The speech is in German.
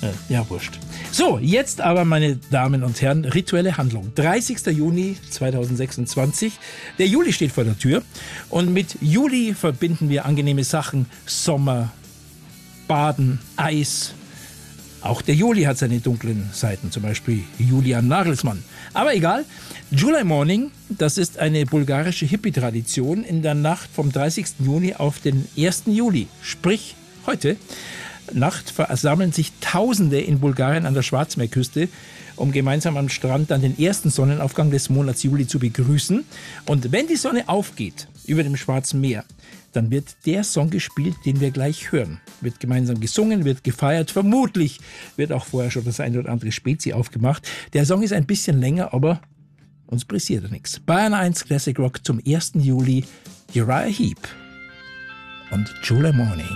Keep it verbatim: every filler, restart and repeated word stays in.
Ja, wurscht. So, jetzt aber, meine Damen und Herren, rituelle Handlung. dreißigster Juni zweitausendsechsundzwanzig. Der Juli steht vor der Tür. Und mit Juli verbinden wir angenehme Sachen. Sommer, Baden, Eis. Auch der Juli hat seine dunklen Seiten, zum Beispiel Julian Nagelsmann. Aber egal, July Morning, das ist eine bulgarische Hippie-Tradition in der Nacht vom dreißigsten Juni auf den ersten Juli. Sprich, heute Nacht versammeln sich Tausende in Bulgarien an der Schwarzmeerküste, um gemeinsam am Strand dann den ersten Sonnenaufgang des Monats Juli zu begrüßen. Und wenn die Sonne aufgeht über dem Schwarzen Meer, dann wird der Song gespielt, den wir gleich hören. Wird gemeinsam gesungen, wird gefeiert. Vermutlich wird auch vorher schon das eine oder andere Spezi aufgemacht. Der Song ist ein bisschen länger, aber uns pressiert ja nichts. Bayern eins Classic Rock zum ersten Juli, Uriah Heep und July Morning.